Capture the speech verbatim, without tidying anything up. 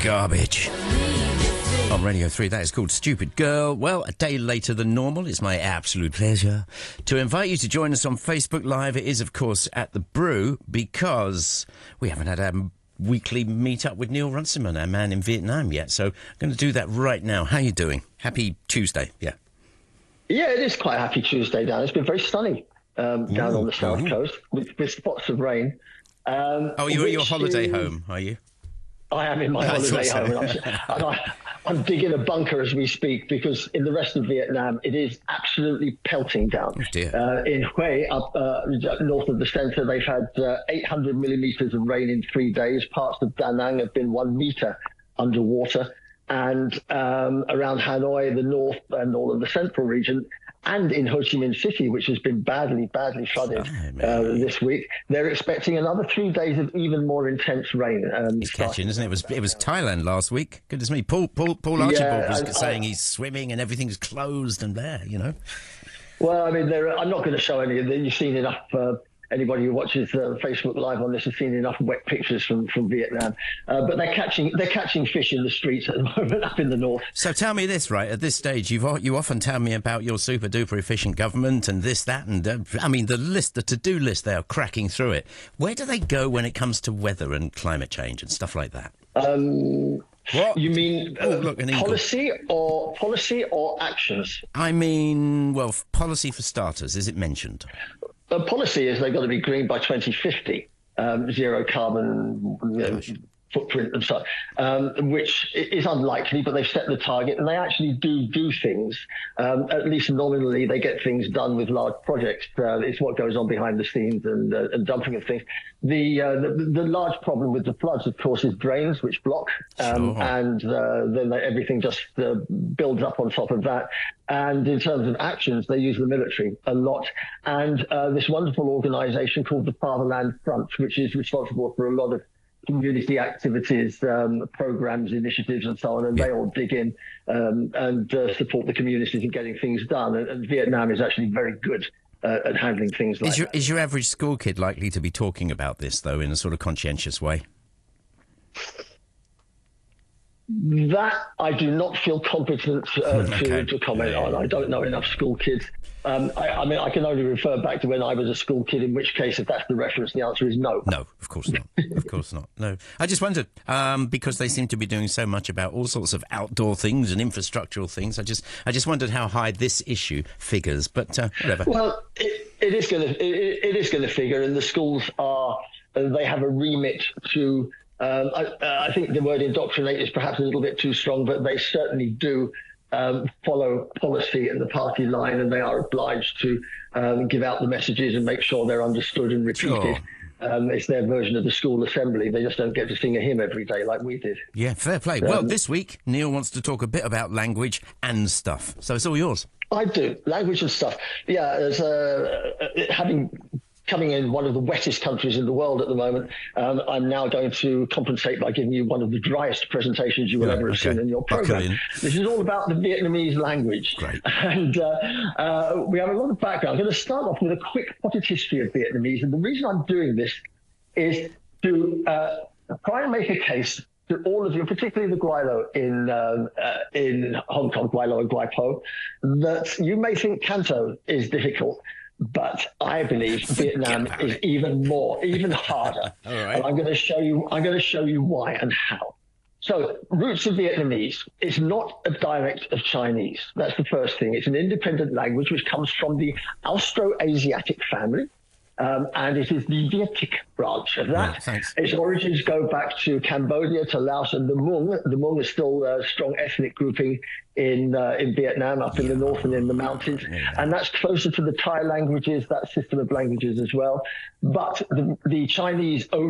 Garbage. On Radio three, that is called Stupid Girl. Well, a day later than normal, it's my absolute pleasure to invite you to join us on Facebook Live. It is, of course, at The Brew, because we haven't had a weekly meet-up with Neil Runciman, our man in Vietnam, yet. So I'm going to do that right now. How are you doing? Happy Tuesday, yeah. Yeah, it is quite a happy Tuesday, Dan. It's been very sunny um, down Ooh, on the south oh. coast with, with spots of rain. Um, oh, you're at your holiday is... home, are you? I am in my I holiday so. home. And I'm, and I, I'm digging a bunker as we speak, because in the rest of Vietnam, it is absolutely pelting down. Oh dear. Uh, in Hue, up uh, north of the centre, they've had uh, eight hundred millimetres of rain in three days. Parts of Da Nang have been one metre underwater. And um, around Hanoi, the north and all of the central region, and in Ho Chi Minh City, which has been badly, badly flooded uh, this week, they're expecting another three days of even more intense rain. Um, he's catching, isn't it? It was it was Thailand last week. Goodness me, Paul Paul Paul Archibald yeah, was and, saying uh, he's swimming and everything's closed and there, you know. Well, I mean, there, I'm not going to show any of them. You've seen enough. Uh, Anybody who watches uh, Facebook Live on this has seen enough wet pictures from, from Vietnam. Uh, but they're catching they're catching fish in the streets at the moment up in the north. So tell me this, right? At this stage, you've you often tell me about your super duper efficient government and this, that, and uh, I mean the list, the to do list. They are cracking through it. Where do they go when it comes to weather and climate change and stuff like that? Um, what you mean oh, look, an policy or policy or actions? I mean, well, policy for starters. Is it mentioned? The policy is they've got to be green by twenty fifty, um, zero carbon you know, footprint and stuff, um, which is unlikely, but they've set the target and they actually do do things. Um, at least nominally, they get things done with large projects. Uh, it's what goes on behind the scenes and, uh, and dumping of things. The, uh, the the large problem with the floods, of course, is drains which block, um, sure. and uh, then they, everything just uh, builds up on top of that. And in terms of actions, they use the military a lot. And uh, this wonderful organisation called the Fatherland Front, which is responsible for a lot of community activities, um, programs, initiatives, and so on. And yeah. they all dig in um, and uh, support the communities in getting things done. And, and Vietnam is actually very good uh, at handling things like is your, that. Is your average school kid likely to be talking about this, though, in a sort of conscientious way? That I do not feel competent uh, okay. to, to comment yeah, yeah. on. I don't know enough school kids. Um, I, I mean, I can only refer back to when I was a school kid, in which case, if that's the reference, the answer is no. No, of course not. Of course not. No. I just wondered, um, because they seem to be doing so much about all sorts of outdoor things and infrastructural things. I just I just wondered how high this issue figures, but uh, whatever. Well, it, it is going to it, it is going to figure, and the schools are, uh, they have a remit to... Um, I, uh, I think the word indoctrinate is perhaps a little bit too strong, but they certainly do um, follow policy and the party line, and they are obliged to um, give out the messages and make sure they're understood and repeated. Sure. Um, it's their version of the school assembly. They just don't get to sing a hymn every day like we did. Yeah, fair play. Um, well, this week, Neil wants to talk a bit about language and stuff. So it's all yours. I do. Language and stuff. Yeah, as, uh, having... coming in one of the wettest countries in the world at the moment, um, I'm now going to compensate by giving you one of the driest presentations you will yeah, ever have okay. seen in your program. In. This is all about the Vietnamese language. Great. And uh, uh, we have a lot of background. I'm going to start off with a quick potted history of Vietnamese. And the reason I'm doing this is to uh, try and make a case to all of you, particularly the Gwai Lo in um, uh, in Hong Kong, Gwai Lo and Gwai Po, that you may think Canto is difficult, but I believe Vietnam is even more, even harder. All right. And I'm going to show you. I'm going to show you why and how. So, roots of Vietnamese. It's not a dialect of Chinese. That's the first thing. It's an independent language which comes from the Austroasiatic family. Um, and it is the Vietic branch of that. Right, its origins go back to Cambodia, to Laos, and the Hmong. The Hmong is still a strong ethnic grouping in uh, in Vietnam, up in the north and in the mountains. Yeah. And that's closer to the Thai languages, that system of languages as well. But the, the Chinese